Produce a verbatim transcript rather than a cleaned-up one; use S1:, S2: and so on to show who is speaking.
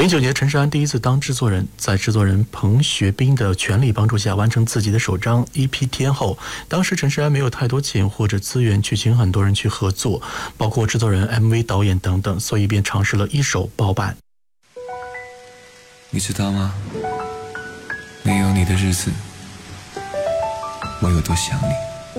S1: 零九年，陈势安第一次当制作人，在制作人彭学斌的全力帮助下，完成自己的首张 E P《天后》。当时陈势安没有太多钱或者资源去请很多人去合作，包括制作人、M V 导演等等，所以便尝试了一手包办。
S2: 你知道吗？没有你的日子，我有多想你。